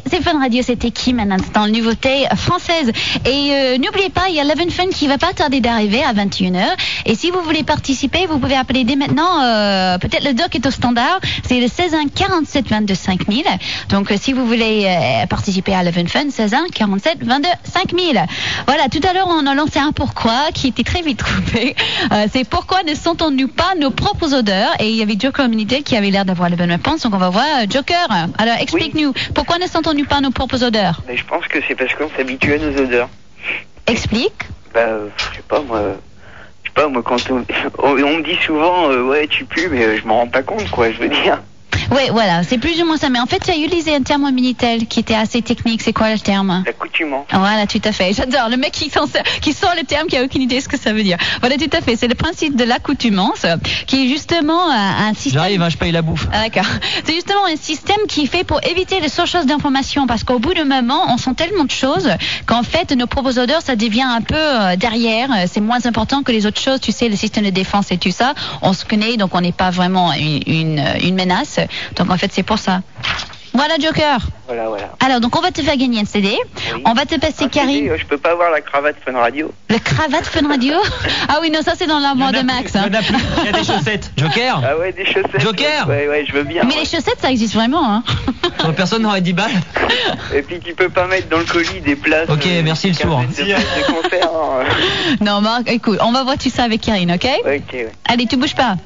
c'est Fun Radio, c'était Kim, un instant, nouveauté française. Et n'oubliez pas, il y a Love & Fun qui va pas tarder d'arriver à 21h. Et si vous voulez participer, vous pouvez appeler dès maintenant, peut-être le doc est au standard, c'est le 16 1 47 22 5000. Donc si vous voulez participer à Love & Fun, 16 1 47 22 5000. Voilà, tout à l'heure on a lancé un pourquoi qui était très vite coupé. C'est pourquoi ne sentons-nous pas nos propres odeurs? Et il y avait Joker Community qui avait l'air d'avoir la bonne réponse, donc on va voir Joker. Alors explique-nous, pourquoi ne sentons-nous pas nos propres odeurs? Mais je pense que c'est parce qu'on s'habitue à nos odeurs. Explique. Je sais pas moi, quand on me dit souvent ouais tu pues, mais je m'en rends pas compte quoi, je veux dire. Oui, voilà, c'est plus ou moins ça. Mais en fait, tu as utilisé un terme au Minitel qui était assez technique. C'est quoi le terme? L'accoutumance. Voilà, tout à fait. J'adore le mec qui sort le terme, qui a aucune idée de ce que ça veut dire. Voilà, tout à fait. C'est le principe de l'accoutumance, qui est justement un système. J'arrive, je paye la bouffe. Ah, d'accord. C'est justement un système qui est fait pour éviter les surcharges d'informations, parce qu'au bout d'un moment, on sent tellement de choses qu'en fait, nos propres odeurs, ça devient un peu derrière. C'est moins important que les autres choses. Tu sais, le système de défense et tout ça, on se connaît, donc on n'est pas vraiment une menace. Donc en fait c'est pour ça. Voilà Joker. Voilà. Alors donc on va te faire gagner un CD. Oui. On va te passer Karine. Je peux pas avoir la cravate Fun Radio. Le cravate Fun Radio? Ah oui non, ça c'est dans l'armoire de Max. Il y a des chaussettes. Joker. Ah ouais, des chaussettes. Joker. Ouais, je veux bien. Mais les chaussettes ça existe vraiment hein. Personne n'aurait 10 balles. Et puis tu peux pas mettre dans le colis des places. Ok, merci le sourd. De concert. Non Marc, écoute, on va voir tout ça avec Karine, ok? Ok. Allez, tu bouges pas.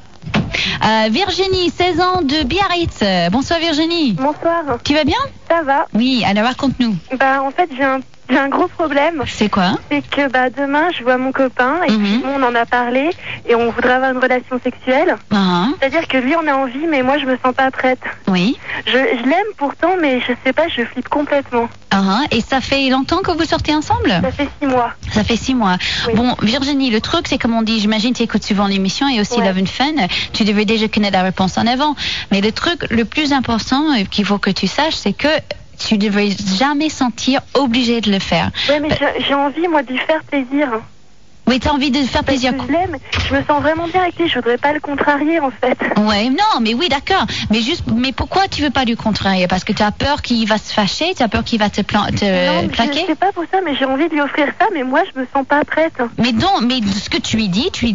Virginie, 16 ans de Biarritz. Bonsoir Virginie. Bonsoir. Tu vas bien? Ça va. Oui, alors raconte-nous. En fait, j'ai un gros problème. C'est quoi? C'est que demain, je vois mon copain et puis on en a parlé et on voudrait avoir une relation sexuelle. C'est-à-dire que lui, on a envie, mais moi, je me sens pas prête. Oui. Je l'aime pourtant, mais je sais pas, je flippe complètement. Et ça fait longtemps que vous sortez ensemble? Ça fait 6 mois. Ça fait 6 mois. Oui. Bon, Virginie, le truc, c'est comme on dit, j'imagine tu écoutes souvent l'émission et aussi Love & Fun. Tu devais déjà connaître la réponse en avant. Mais le truc le plus important qu'il faut que tu saches, c'est que tu ne devrais jamais sentir obligé de le faire. Oui, mais j'ai envie, moi, de lui faire plaisir. Oui, t'as envie de faire plaisir. Je l'aime, je me sens vraiment bien avec lui, je voudrais pas le contrarier en fait. Ouais, non, mais oui, d'accord. Mais pourquoi tu veux pas lui contrarier? Parce que tu as peur qu'il va se fâcher, tu as peur qu'il va te plaquer? Je sais pas pour ça, mais j'ai envie de lui offrir ça, mais moi je me sens pas prête. Mais ce que tu lui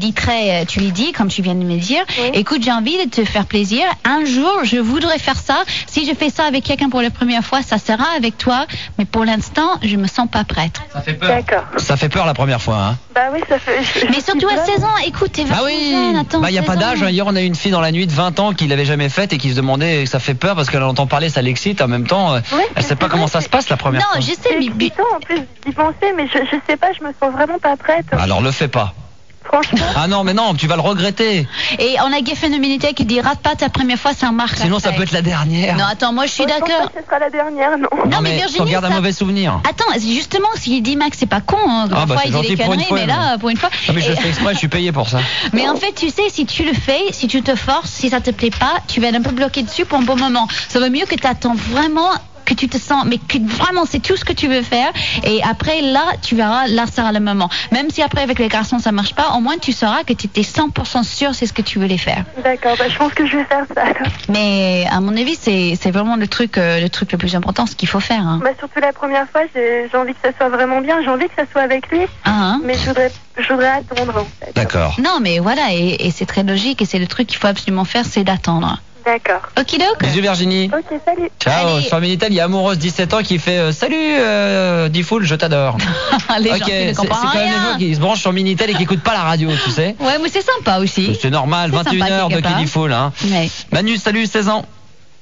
dis, comme tu viens de me dire, écoute, j'ai envie de te faire plaisir. Un jour, je voudrais faire ça. Si je fais ça avec quelqu'un pour la première fois, ça sera avec toi. Mais pour l'instant, je me sens pas prête. Ça fait peur. D'accord. Ça fait peur la première fois, hein. Oui, ça fait... Mais surtout à 16 ans, écoute, t'es vachement jeune, attends. Il n'y a pas d'âge. Hier, on a eu une fille dans la nuit de 20 ans qui l'avait jamais faite et qui se demandait, ça fait peur parce qu'elle entend parler, ça l'excite. En même temps, elle sait pas comment ça se passe la première fois. Non, je sais, mais... en plus d'y penser, mais je sais pas, je me sens vraiment pas prête. Alors, le fais pas. Franchement. Ah non, mais non, tu vas le regretter. Et on a Geffen Militaire qui dit rate pas ta première fois, ça marque. Sinon, ça peut être la dernière. Non, attends, moi je suis d'accord. Je pense pas que ce sera la dernière, non. Non, mais Virginie, tu gardes un mauvais souvenir. Attends, justement, s'il dit Max, c'est pas con. Hein. Parfois, il dit des conneries, mais là, pour une fois. Non, mais je fais exprès, je suis payé pour ça. Mais en fait, tu sais, si tu le fais, si tu te forces, si ça te plaît pas, tu vas être un peu bloqué dessus pour un bon moment. Ça vaut mieux que tu attends vraiment, que tu te sens, mais que vraiment c'est tout ce que tu veux faire. Et après, là, tu verras, là, ça sera le moment. Même si après, avec les garçons, ça marche pas, au moins tu sauras que tu étais 100% sûr c'est ce que tu voulais faire. D'accord, je pense que je vais faire ça. Alors. Mais à mon avis, c'est vraiment le truc le plus important, ce qu'il faut faire. Hein. Surtout la première fois, j'ai envie que ça soit vraiment bien, j'ai envie que ça soit avec lui. Mais je voudrais attendre, en fait. D'accord. Non, mais voilà, et c'est très logique, et c'est le truc qu'il faut absolument faire, c'est d'attendre. D'accord. Okidoc. Bisous Virginie. Ok, salut. Ciao. Sur Minitel, il y a Amoureuse 17 ans qui fait salut Diffoul, je t'adore. Les gens qui ne comprennent c'est quand même les gens qui se branchent sur Minitel et qui écoutent pas la radio, tu sais. Ouais, mais c'est sympa aussi. C'est normal, 21h de Diffoul, hein. Ouais. Manu, salut, 16 ans.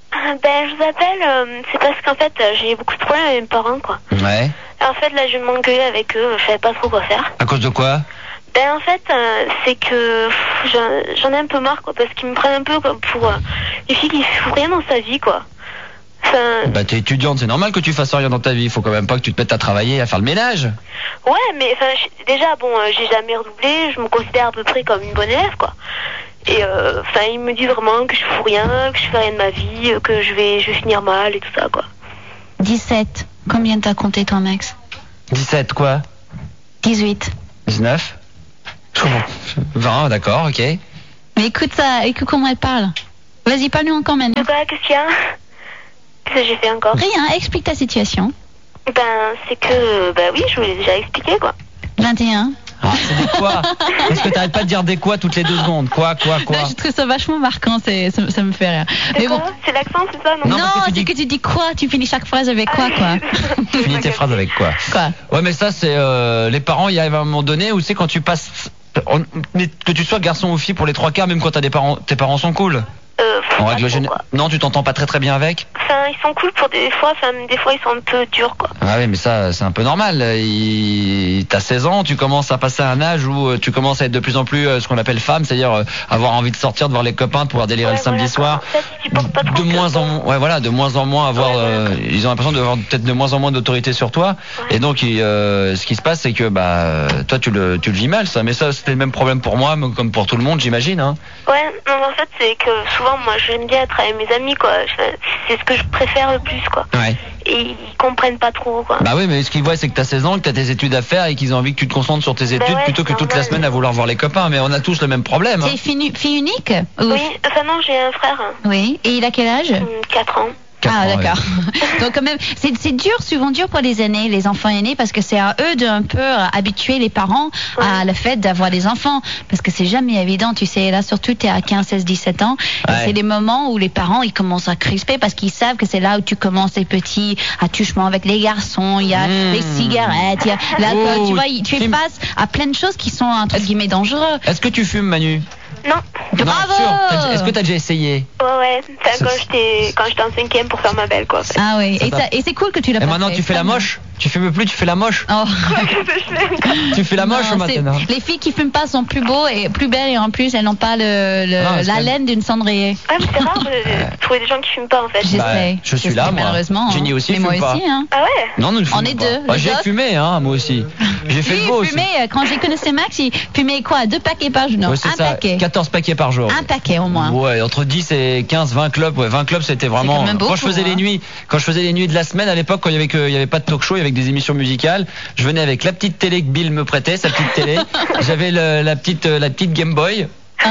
Je vous appelle, c'est parce qu'en fait j'ai beaucoup de problèmes avec mes parents quoi. Ouais. En fait là je m'engueulais avec eux, je savais pas trop quoi faire. À cause de quoi? En fait c'est que j'en ai un peu marre quoi, parce qu'ils me prennent un peu comme pour les filles qui font rien dans sa vie quoi. T'es étudiante, c'est normal que tu fasses rien dans ta vie, faut quand même pas que tu te mettes à travailler, à faire le ménage. Ouais mais déjà j'ai jamais redoublé, je me considère à peu près comme une bonne élève quoi. Et ils me disent vraiment que je fous rien, que je fais rien de ma vie, que je vais finir mal et tout ça quoi. 17. Combien t'as compté ton ex? 17 quoi? 18. 19. 20, d'accord, ok. Mais écoute ça, écoute comment elle parle. Vas-y, parle-nous encore maintenant. Qu'est-ce qu'il y a? Qu'est-ce que j'ai fait encore? Rien, explique ta situation. Ben, c'est que, oui, je vous l'ai déjà expliqué, quoi. 21. Ah, c'est des quoi? Est-ce que t'arrêtes pas de dire des quoi toutes les 2 secondes? Quoi? Non, je trouve ça vachement marquant, ça me fait rire. Mais bon. C'est l'accent, c'est ça, non? Non, c'est que tu dis quoi? Tu finis chaque phrase avec quoi? Tu finis tes phrases avec quoi? Ouais, mais ça, c'est les parents, il y arrive à un moment donné où c'est quand tu passes, que tu sois garçon ou fille pour les 3 quarts, même quand t'as tes parents sont cool. En règle générale. Non, tu t'entends pas très bien avec? Enfin, ils sont cool pour des fois, des fois ils sont un peu durs, quoi. Ah oui, mais ça, c'est un peu normal. T'as 16 ans, tu commences à passer à un âge où tu commences à être de plus en plus ce qu'on appelle femme, c'est-à-dire avoir envie de sortir, de voir les copains, de pouvoir délirer le samedi soir. En fait, tu penses pas trop de moins en moins avoir, ils ont l'impression d'avoir peut-être de moins en moins d'autorité sur toi. Ouais. Et donc, ce qui se passe, c'est que toi, tu le vis mal, ça. Mais ça, c'était le même problème pour moi, comme pour tout le monde, j'imagine. Hein. Ouais, non, en fait, c'est que souvent, moi, j'aime bien être avec mes amis, quoi. C'est ce que je préfère le plus, quoi. Ouais. Et ils comprennent pas trop, quoi. Bah oui, mais ce qu'ils voient, c'est que t'as 16 ans, que t'as tes études à faire et qu'ils ont envie que tu te concentres sur tes études plutôt que toute la semaine à vouloir voir les copains. Mais on a tous le même problème. T'es fille unique? Oui, enfin non, j'ai un frère. Oui, et il a quel âge? 4 ans. Ah d'accord. Ouais. Donc quand même, c'est dur, souvent dur pour les aînés, les enfants aînés, parce que c'est à eux de un peu habituer les parents à le fait d'avoir des enfants, parce que c'est jamais évident, tu sais. Là surtout, t'es à 15, 16, 17 ans, et c'est les moments où les parents ils commencent à crisper parce qu'ils savent que c'est là où tu commences les petits attouchements avec les garçons. Il y a les cigarettes, il y a l'alcool. Tu vois, tu es face à plein de choses qui sont entre guillemets dangereux. Est-ce que tu fumes, Manu? Non. Bravo. Est-ce que t'as déjà essayé? Ouais. Quand j'étais en 5e pour faire ma belle, quoi. En fait. Ah oui. Et c'est cool que tu l'as pas fait. Et maintenant tu fais la moche? Tu fumes plus, tu fais la moche? Oh. Tu fais la moche maintenant? Les filles qui fument pas sont plus beaux et plus belles, et en plus elles n'ont pas la laine d'une cendrier. Ouais, mais c'est rare de trouver des gens qui fument pas, en fait. J'essaie. Je suis là, moi. Malheureusement. Jenny aussi fume pas. Mais moi aussi, hein. Ah ouais? Non, nous ne fumons pas. On est deux. J'ai fumé, hein, moi aussi. J'ai fait le beau aussi. Quand j'ai connaissé Max, il fumait quoi? 2 paquets par jour? Non, un paquet. 14 paquets par jour. Un paquet au moins. Ouais, entre 10 et 15, 20 clubs. Ouais, 20 clubs, c'était vraiment. Quand je faisais les nuits de la semaine, à l'époque, quand il y avait pas de talk show, il y avait des émissions musicales, je venais avec la petite télé que Bill me prêtait, sa petite télé. J'avais la petite Game Boy.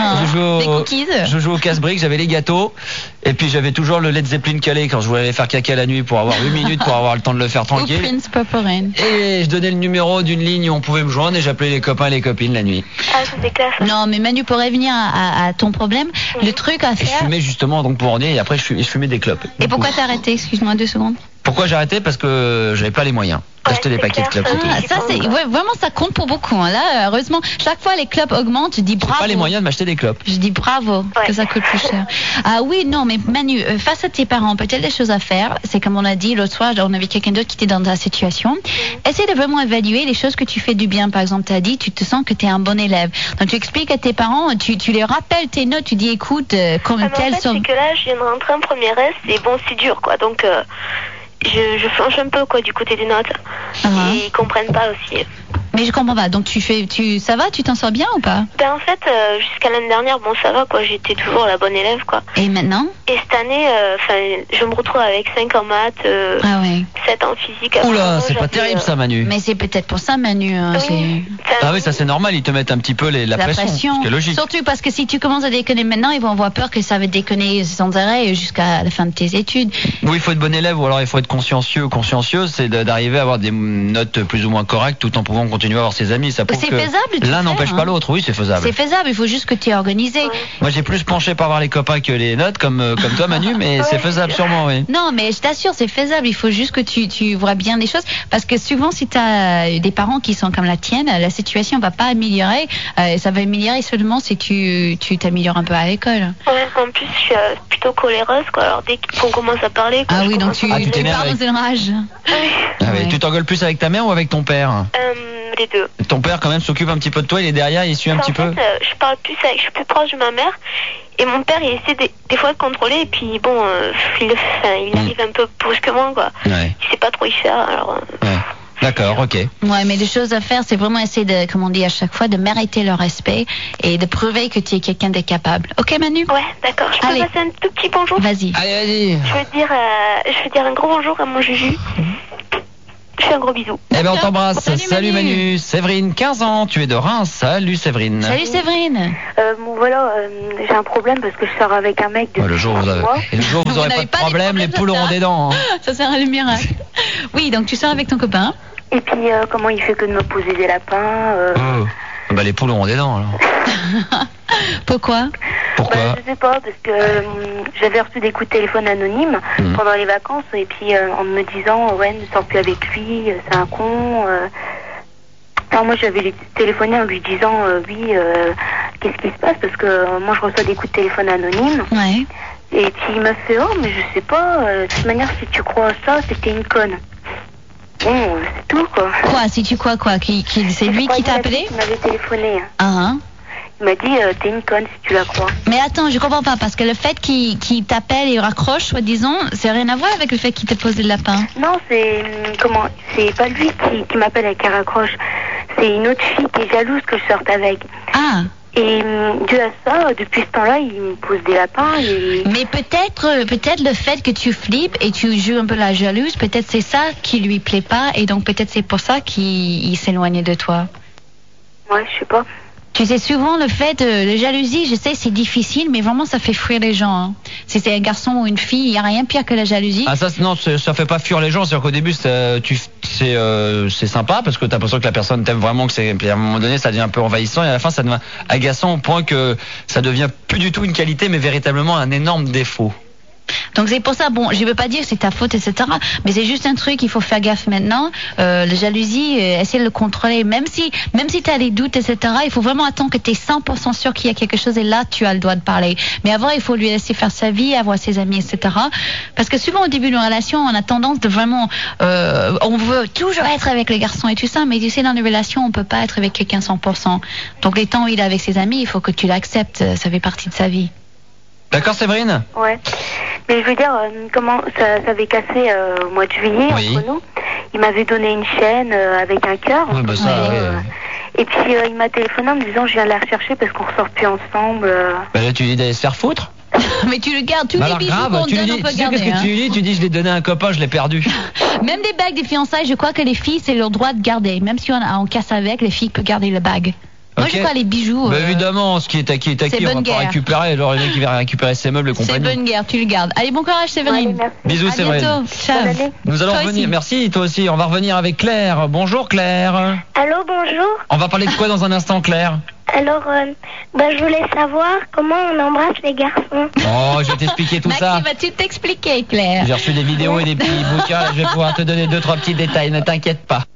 Je jouais au casse-briques, j'avais les gâteaux, et puis j'avais toujours le Led Zeppelin calé quand je voulais aller faire caca la nuit pour avoir 8 minutes pour avoir le temps de le faire tranquille. Ou Prince Purple Rain. Et je donnais le numéro d'une ligne où on pouvait me joindre et j'appelais les copains et les copines la nuit. Ah, c'était classe. Non, mais Manu, pour revenir à ton problème, le truc à faire. Je fumais justement donc pour orner, et après je fumais des clopes. Et pourquoi t'as arrêté? Excuse-moi 2 secondes. Pourquoi j'ai arrêté? Parce que j'avais pas les moyens d'acheter des paquets de clopes. Ça c'est vraiment, ça compte pour beaucoup. Hein. Là, heureusement, chaque fois les clopes augmentent, je dis bravo. J'ai pas les moyens de m'acheter des clopes. Je dis bravo que ça coûte plus cher. Ah oui, non, mais Manu, face à tes parents, peut-être des choses à faire. C'est comme on a dit l'autre soir, on avait quelqu'un d'autre qui était dans ta situation. Essaie de vraiment évaluer les choses que tu fais du bien. Par exemple, tu as dit, tu te sens que tu es un bon élève. Donc tu expliques à tes parents, tu les rappelles tes notes, tu dis écoute, comme tel. En fait, c'est que là, je viens de rentrer en première S et bon, c'est dur, quoi. Donc je flanche un peu, quoi, du côté des notes. Et ils comprennent pas aussi. Mais je comprends pas. Donc ça va, tu t'en sors bien ou pas? Ben en fait, jusqu'à l'année dernière, bon ça va, quoi. J'étais toujours la bonne élève, quoi. Et maintenant? Et cette année, je me retrouve avec 5 en maths, 7 en physique. Oula, c'est pas terrible ça, Manu. Mais c'est peut-être pour ça, Manu. Oui. Ah oui, ça c'est normal, ils te mettent un petit peu la pression. C'est logique. Surtout parce que si tu commences à déconner maintenant, ils vont avoir peur que ça va déconner sans arrêt jusqu'à la fin de tes études. Oui, il faut être bon élève ou alors il faut être consciencieux ou consciencieuse, c'est d'arriver à avoir des notes plus ou moins correctes tout en pouvant continuer à avoir ses amis. Ça prouve c'est que faisable, l'un n'empêche pas l'autre. Oui, c'est faisable. C'est faisable, il faut juste que tu es organisé. Moi, j'ai plus penché par voir les copains que les notes, comme toi, Manu, mais c'est faisable sûrement, oui. Non, mais je t'assure, c'est faisable. Il faut juste que tu vois bien les choses, parce que souvent, si tu as des parents qui sont comme la tienne, la situation va pas améliorer. Ça va améliorer seulement si tu t'améliores un peu à l'école. Ouais, en plus, je suis plutôt coléreuse, quoi. Alors dès qu'on commence à parler, quoi, oui, donc tu parles dans une rage. Oui. Tu t'engueules plus avec ta mère ou avec ton père? Les deux. Ton père quand même s'occupe un petit peu de toi, il est derrière, il suit un petit peu. Je parle plus je suis plus proche de ma mère, et mon père il essaie des fois de contrôler, et puis bon, il arrive un peu brusquement, quoi. Ouais. Il sait pas trop y faire, alors. Ouais. D'accord, ok. Ouais, mais des choses à faire, c'est vraiment essayer de, comme on dit à chaque fois, de mériter leur respect et de prouver que tu es quelqu'un de capable. Ok, Manu? Ouais, d'accord. Je peux passer un tout petit bonjour? Vas-y. Allez, vas-y. Je veux dire un gros bonjour à mon Juju. Je fais un gros bisou. Eh ben on t'embrasse. Salut Manu. Séverine, 15 ans, tu es de Reims. Salut Séverine. Salut Séverine. Bon voilà, j'ai un problème parce que je sors avec un mec depuis le jour où vous n'aurez pas de problème, les poules auront des dents. Hein. Ça sert à le miracle. Oui, donc tu sors avec ton copain. Et puis comment il fait que de me poser des lapins Bah les poules auront des dents alors. Pourquoi je sais pas, parce que j'avais reçu des coups de téléphone anonymes pendant les vacances et puis en me disant ouais ne sors plus avec lui, c'est un con. Alors moi j'avais téléphoné en lui disant oui qu'est-ce qui se passe parce que moi je reçois des coups de téléphone anonymes. Ouais. Et puis il m'a fait oh mais je sais pas, de toute manière si tu crois à ça c'était une conne. Bon c'est tout quoi. Quoi si tu crois quoi c'est lui qui t'a appelé? Il m'avait téléphoné. Il m'a dit t'es une conne si tu la crois. Mais attends, je comprends pas parce que le fait qu'il t'appelle et raccroche, soi-disant, c'est rien à voir avec le fait qu'il t'a posé le lapin. Non, c'est pas lui qui m'appelle et qui raccroche. C'est une autre fille qui est jalouse que je sorte avec. Ah. Et dû à ça, depuis ce temps-là, il me pose des lapins. Mais peut-être le fait que tu flippes et tu joues un peu la jalouse, peut-être c'est ça qui lui plaît pas et donc peut-être c'est pour ça qu'il s'éloigne de toi. Ouais, je sais pas. Tu sais, souvent, le fait de jalousie, je sais, c'est difficile, mais vraiment, ça fait fuir les gens. Hein. Si c'est un garçon ou une fille, il n'y a rien pire que la jalousie. Ah, ça, non, ça fait pas fuir les gens. C'est-à-dire qu'au début, c'est sympa parce que t'as l'impression que la personne t'aime vraiment, puis à un moment donné, ça devient un peu envahissant et à la fin, ça devient agaçant au point que ça devient plus du tout une qualité, mais véritablement un énorme défaut. Donc c'est pour ça, bon, je veux pas dire c'est ta faute, etc. Mais c'est juste un truc, il faut faire gaffe maintenant. La jalousie, essayer de le contrôler. Même si tu as des doutes, etc., il faut vraiment attendre que tu es 100% sûr qu'il y a quelque chose et là, tu as le droit de parler. Mais avant, il faut lui laisser faire sa vie, avoir ses amis, etc. Parce que souvent, au début d'une relation, on a tendance de vraiment... on veut toujours être avec les garçons et tout ça, mais tu sais, dans une relation, on peut pas être avec quelqu'un 100%. Donc les temps où il est avec ses amis, il faut que tu l'acceptes. Ça fait partie de sa vie. D'accord, Séverine? Ouais. Mais je veux dire, comment ça avait cassé au mois de juillet entre nous. Il m'avait donné une chaîne avec un cœur. Oui, bah ça, Et puis il m'a téléphoné en me disant je viens la rechercher parce qu'on ressort plus ensemble. Bah là, tu lui dis d'aller se faire foutre. Mais tu le gardes, tous les bijoux qu'on donne, on peut garder. Qu'est-ce que tu lui dis? Tu dis je l'ai donné à un copain, je l'ai perdu. Même des bagues des fiançailles, je crois que les filles, c'est leur droit de garder. Même si on casse avec, les filles peuvent garder la bague. Moi, je crois les bijoux. Bah, évidemment, ce qui est acquis, on va pas récupérer. Alors, le mec qui va récupérer ses meubles et compagnie. C'est bonne guerre, tu le gardes. Allez, bon courage, Séverine. Bisous, Séverine. Ciao. Nous allons revenir. Merci, toi aussi. On va revenir avec Claire. Bonjour, Claire. Allô, bonjour. On va parler de quoi dans un instant, Claire? Alors, je voulais savoir comment on embrasse les garçons. Oh, je vais t'expliquer tout ça. Max, va tu t'expliquer, Claire? J'ai reçu des vidéos et des petits bouquins. Je vais pouvoir te donner 2-3 petits détails. Ne t'inquiète pas.